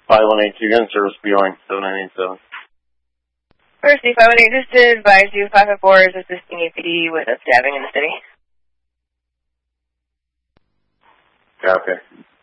5182 gun service, BOing 7987. Mercy, 518, just to advise you, 554 is assisting UPD with a stabbing in the city. Yeah, okay.